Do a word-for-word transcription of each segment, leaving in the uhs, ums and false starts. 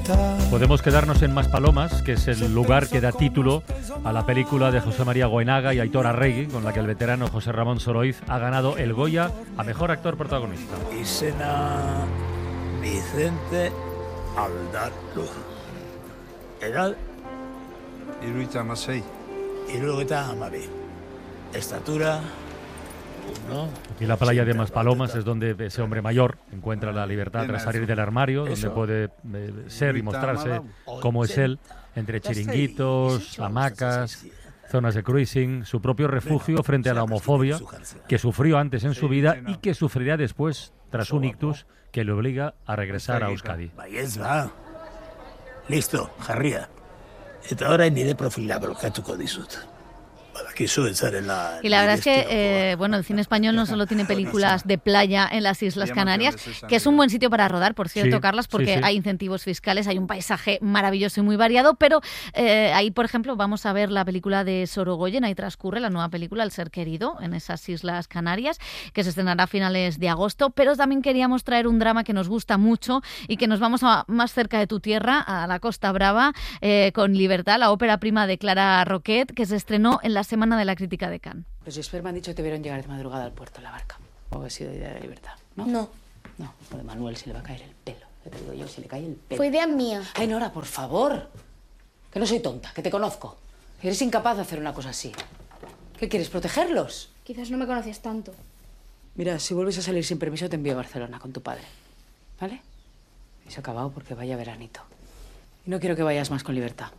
Podemos quedarnos en Maspalomas, que es el lugar que da título a la película de José María Goenaga y Aitor Arregui, con la que el veterano José Ramón Soroiz ha ganado el Goya a Mejor Actor Protagonista. Izena Vicente Aldarluz. Edad Hirurogeita hamasei. hirurogeita hamabi. Estatura uno. Aquí la playa de Maspalomas es donde ese hombre mayor encuentra la libertad tras salir del armario, donde puede eh, ser y mostrarse como es él, entre chiringuitos, hamacas, zonas de cruising, su propio refugio frente a la homofobia que sufrió antes en su vida y que sufrirá después tras un ictus que le obliga a regresar a Euskadi. Baiez ba. Listo, jarria. Eta orain nire profila blokatuko dizut. Badakizu ez zarela... Y la verdad es que, eh, bueno, el cine español no solo tiene películas de playa en las Islas Canarias, que es un buen sitio para rodar, por cierto, Sí, Carlas, porque sí, sí. hay incentivos fiscales, hay un paisaje maravilloso y muy variado, pero eh, ahí, por ejemplo, vamos a ver la película de Sorogoyen, ahí transcurre la nueva película, El ser querido, en esas Islas Canarias, que se estrenará a finales de agosto, pero también queríamos traer un drama que nos gusta mucho y que nos vamos a más cerca de tu tierra, a la Costa Brava, eh, con Libertad, la ópera prima de Clara Roquet, que se estrenó en la Semana de la Crítica de Cannes. Los Gisbert me han dicho que te vieron llegar de madrugada al puerto en la barca. O ha sido idea de Libertad, ¿no? No, No, o de Manuel se le va a caer el pelo. Ya te digo yo, se le cae el pelo. fue idea mía. Ay, Nora, por favor. Que no soy tonta, que te conozco. Eres incapaz de hacer una cosa así. ¿Qué quieres, protegerlos? Quizás no me conoces tanto. Mira, si vuelves a salir sin permiso te envío a Barcelona con tu padre. ¿Vale? Y se ha acabado porque vaya veranito. Y no quiero que vayas más con Libertad.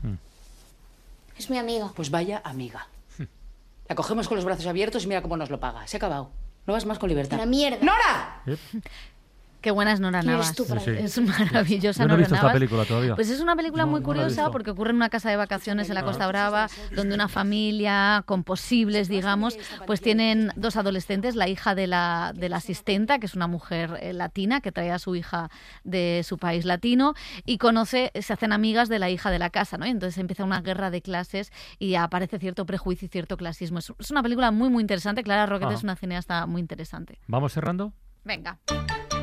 Es mi amiga. Pues vaya amiga. La cogemos con los brazos abiertos y mira cómo nos lo paga. Se ha acabado. No vas más con Libertad. Una mierda. ¡Nora! Qué buena es Nora ¿Quién eres Navas. tú para Sí, sí. Es maravillosa Yo no he Nora visto esta Navas. película todavía. Pues es una película No, muy no la he curiosa visto. porque ocurre en una casa de vacaciones en la Costa Brava, donde una familia con posibles, digamos, pues tienen dos adolescentes, la hija de la, de la asistenta, que es una mujer eh, latina que trae a su hija de su país latino, y conoce, se hacen amigas de la hija de la casa, ¿no? Y entonces empieza una guerra de clases y aparece cierto prejuicio y cierto clasismo. Es, es una película muy, muy interesante. Clara Roquet Ajá. es una cineasta muy interesante. ¿Vamos cerrando? Venga.